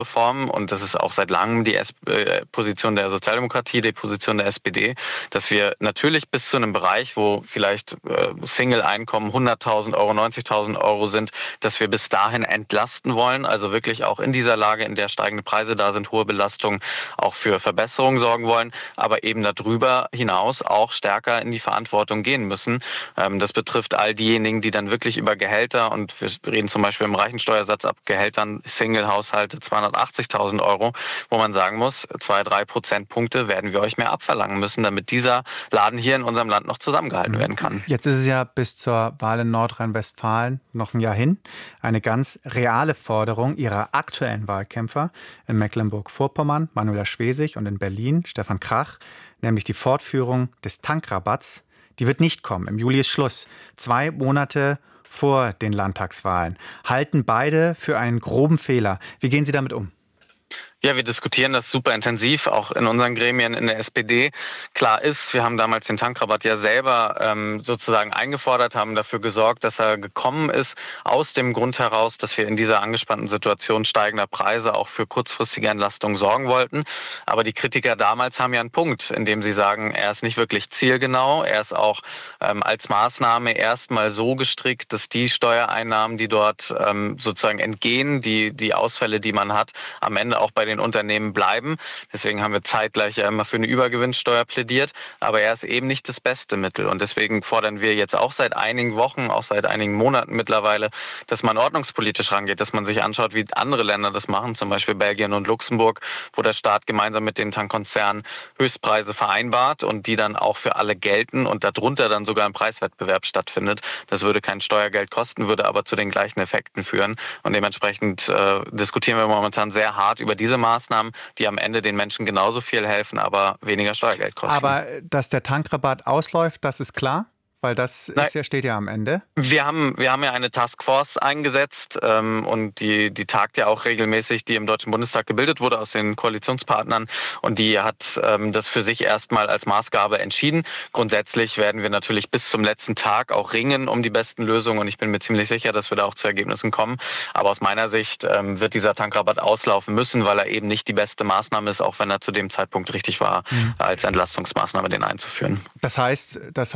Reformen, und das ist auch seit langem die Position der Sozialdemokratie, die Position der SPD, dass wir natürlich bis zu einem Bereich, wo vielleicht Single-Einkommen 100.000 Euro, 90.000 Euro sind, dass wir bis dahin entlasten wollen, also wirklich auch in dieser Lage, in der steigende Preise da sind, hohe Belastungen, auch für Verbesserungen sorgen wollen, aber eben darüber hinaus auch stärker in die Verantwortung gehen müssen. Das betrifft all diejenigen, die dann wirklich über Gehälter, und wir reden zum Beispiel im Reichensteuersatz ab Gehältern, Single-Haushalte 280.000 Euro, wo man sagen muss, 2-3 Prozentpunkte werden wir euch mehr abverlangen müssen, damit dieser Laden hier in unserem Land noch zusammengehalten werden kann. Jetzt ist es ja bis zur Wahl in Nordrhein-Westfalen noch ein Jahr hin. Eine ganz reale Forderung Ihrer aktuellen Wahlkämpfer in Mecklenburg-Vorpommern, Manuela Schwesig, und in Berlin, Stefan Krach, nämlich die Fortführung des Tankrabatts, die wird nicht kommen. Im Juli ist Schluss. 2 Monate vor den Landtagswahlen. Halten beide für einen groben Fehler. Wie gehen Sie damit um? Ja, wir diskutieren das super intensiv, auch in unseren Gremien in der SPD. Klar ist, wir haben damals den Tankrabatt ja selber sozusagen eingefordert, haben dafür gesorgt, dass er gekommen ist, aus dem Grund heraus, dass wir in dieser angespannten Situation steigender Preise auch für kurzfristige Entlastung sorgen wollten. Aber die Kritiker damals haben ja einen Punkt, in dem sie sagen, er ist nicht wirklich zielgenau, er ist auch als Maßnahme erstmal so gestrickt, dass die Steuereinnahmen, die dort sozusagen entgehen, die Ausfälle, die man hat, am Ende auch bei den Unternehmen bleiben. Deswegen haben wir zeitgleich ja immer für eine Übergewinnsteuer plädiert. Aber er ist eben nicht das beste Mittel. Und deswegen fordern wir jetzt auch seit einigen Wochen, auch seit einigen Monaten mittlerweile, dass man ordnungspolitisch rangeht, dass man sich anschaut, wie andere Länder das machen, zum Beispiel Belgien und Luxemburg, wo der Staat gemeinsam mit den Tankkonzernen Höchstpreise vereinbart und die dann auch für alle gelten und darunter dann sogar ein Preiswettbewerb stattfindet. Das würde kein Steuergeld kosten, würde aber zu den gleichen Effekten führen. Und dementsprechend diskutieren wir momentan sehr hart über diese Maßnahmen, die am Ende den Menschen genauso viel helfen, aber weniger Steuergeld kosten. Aber dass der Tankrabatt ausläuft, das ist klar? Weil das ist ja, steht ja am Ende. Wir haben ja eine Taskforce eingesetzt und die tagt ja auch regelmäßig, die im Deutschen Bundestag gebildet wurde aus den Koalitionspartnern, und die hat das für sich erstmal als Maßgabe entschieden. Grundsätzlich werden wir natürlich bis zum letzten Tag auch ringen um die besten Lösungen, und ich bin mir ziemlich sicher, dass wir da auch zu Ergebnissen kommen. Aber aus meiner Sicht wird dieser Tankrabatt auslaufen müssen, weil er eben nicht die beste Maßnahme ist, auch wenn er zu dem Zeitpunkt richtig war, als Entlastungsmaßnahme den einzuführen. Das heißt,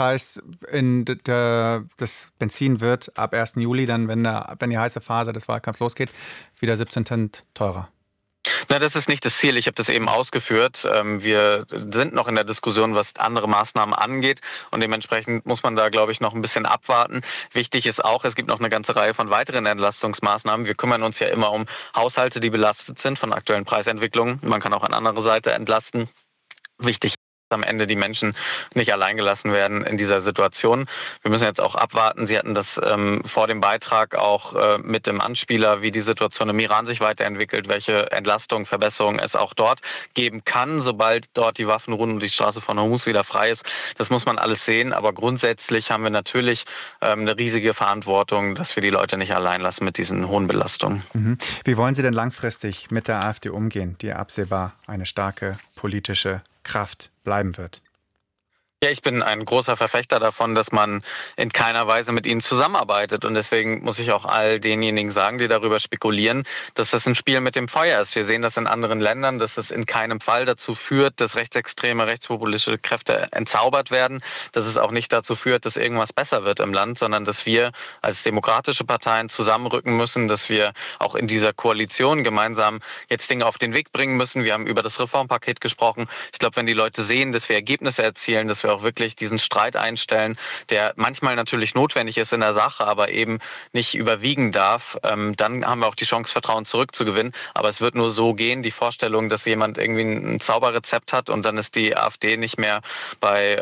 das Benzin wird ab 1. Juli, dann, wenn die heiße Phase des Wahlkampfs losgeht, wieder 17 Cent teurer. Na, das ist nicht das Ziel. Ich habe das eben ausgeführt. Wir sind noch in der Diskussion, was andere Maßnahmen angeht. Und dementsprechend muss man da, glaube ich, noch ein bisschen abwarten. Wichtig ist auch, es gibt noch eine ganze Reihe von weiteren Entlastungsmaßnahmen. Wir kümmern uns ja immer um Haushalte, die belastet sind von aktuellen Preisentwicklungen. Man kann auch an anderer Seite entlasten. Wichtig am Ende die Menschen nicht allein gelassen werden in dieser Situation. Wir müssen jetzt auch abwarten. Sie hatten das vor dem Beitrag auch mit dem Anspieler, wie die Situation im Iran sich weiterentwickelt, welche Entlastung, Verbesserung es auch dort geben kann, sobald dort die Waffen ruhen und die Straße von Hormuz wieder frei ist. Das muss man alles sehen. Aber grundsätzlich haben wir natürlich eine riesige Verantwortung, dass wir die Leute nicht allein lassen mit diesen hohen Belastungen. Wie wollen Sie denn langfristig mit der AfD umgehen, die absehbar eine starke politische Kraft bleiben wird? Ja, ich bin ein großer Verfechter davon, dass man in keiner Weise mit ihnen zusammenarbeitet. Und deswegen muss ich auch all denjenigen sagen, die darüber spekulieren, dass das ein Spiel mit dem Feuer ist. Wir sehen das in anderen Ländern, dass es in keinem Fall dazu führt, dass rechtsextreme, rechtspopulistische Kräfte entzaubert werden, dass es auch nicht dazu führt, dass irgendwas besser wird im Land, sondern dass wir als demokratische Parteien zusammenrücken müssen, dass wir auch in dieser Koalition gemeinsam jetzt Dinge auf den Weg bringen müssen. Wir haben über das Reformpaket gesprochen. Ich glaube, wenn die Leute sehen, dass wir Ergebnisse erzielen, dass wir auch wirklich diesen Streit einstellen, der manchmal natürlich notwendig ist in der Sache, aber eben nicht überwiegen darf, dann haben wir auch die Chance, Vertrauen zurückzugewinnen. Aber es wird nur so gehen, die Vorstellung, dass jemand irgendwie ein Zauberrezept hat und dann ist die AfD nicht mehr bei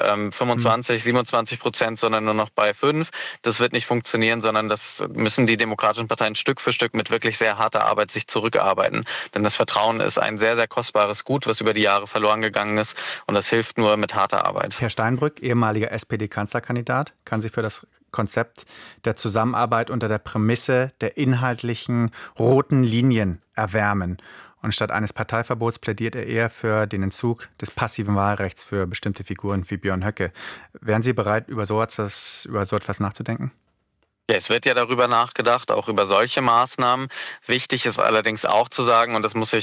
25-27%, sondern nur noch bei 5%. Das wird nicht funktionieren, sondern das müssen die demokratischen Parteien Stück für Stück mit wirklich sehr harter Arbeit sich zurückarbeiten. Denn das Vertrauen ist ein sehr, sehr kostbares Gut, was über die Jahre verloren gegangen ist, und das hilft nur mit harter Arbeit. Herr Steinbrück, ehemaliger SPD-Kanzlerkandidat, kann sich für das Konzept der Zusammenarbeit unter der Prämisse der inhaltlichen roten Linien erwärmen. Und statt eines Parteiverbots plädiert er eher für den Entzug des passiven Wahlrechts für bestimmte Figuren wie Björn Höcke. Wären Sie bereit, über so etwas nachzudenken? Ja, es wird ja darüber nachgedacht, auch über solche Maßnahmen. Wichtig ist allerdings auch zu sagen, und das muss ich